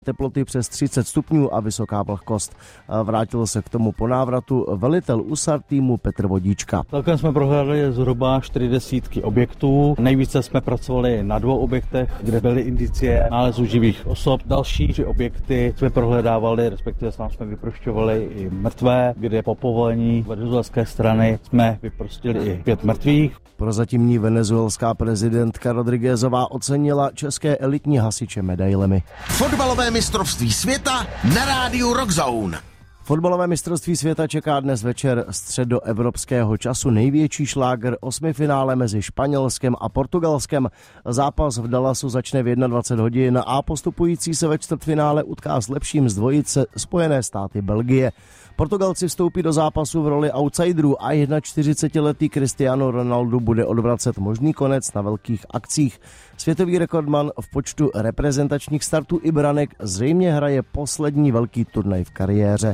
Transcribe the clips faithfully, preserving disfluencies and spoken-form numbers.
teploty přes třicet stupňů a vysoká vlhkost. Vrátil se k tomu po návratu velitel U S A R týmu Petr Vodíčka. Celkem jsme prohlédli zhruba čtyři desítky objektů. Nejvíce jsme pracovali na dvou objektech, kde byly indicie nálezu živých osob. Další tři objekty jsme prohledávali, respektive sám jsme vyprošťovali i mrtvé, kde po povolení venezuelské strany jsme vyprostili i pět mrtvých. Prozatímní venezuelská prezidentka Rodriguezová ocenila české elitní hasiče medailemi. Fotbalové mistrovství světa na rádiu Rock Zone. Fotbalové mistrovství světa čeká dnes večer středoevropského času největší šláger osmifinále mezi Španělskem a Portugalskem. Zápas v Dallasu začne v dvacet jedna hodin a postupující se ve čtvrtfinále utká s lepším z dvojice Spojené státy Belgie. Portugalci vstoupí do zápasu v roli outsiderů a čtyřicetiletý Cristiano Ronaldo bude odvracet možný konec na velkých akcích. Světový rekordman v počtu reprezentačních startů i branek zřejmě hraje poslední velký turnaj v kariéře.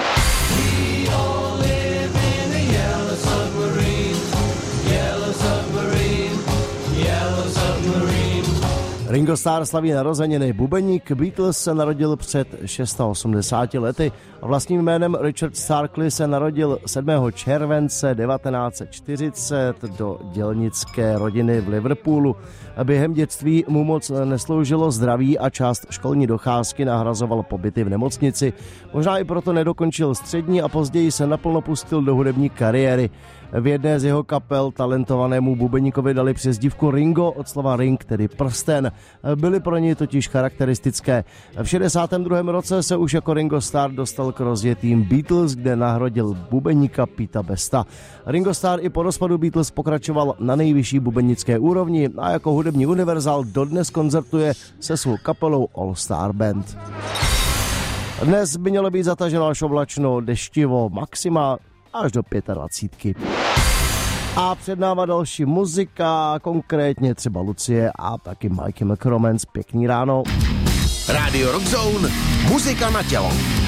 Ringo Starr slaví narozeniny. Bubeník Beatles se narodil před osmdesáti šesti lety a vlastním jménem Richard Starkey se narodil sedmého července devatenáct set čtyřicet do dělnické rodiny v Liverpoolu. Během dětství mu moc nesloužilo zdraví a část školní docházky nahrazoval pobyty v nemocnici. Možná i proto nedokončil střední a později se naplno pustil do hudební kariéry. V jedné z jeho kapel talentovanému bubeníkovi dali přezdívku Ringo od slova ring, tedy prsten. Byly pro něj totiž charakteristické. V šedesátém druhém roce se už jako Ringo Starr dostal k rozjetým Beatles, kde nahradil bubeníka Peta Besta. Ringo Starr i po rozpadu Beatles pokračoval na nejvyšší bubenické úrovni a jako hudební univerzál dodnes koncertuje se svou kapelou All Star Band. Dnes by mělo být zataženo až oblačno, deštivo, maxima až do dvacítky pěti. A před náma další muzika, konkrétně třeba Lucie a taky Mikey McRomance. Pěkný ráno. Radio Rock Zone, muzika na tělo.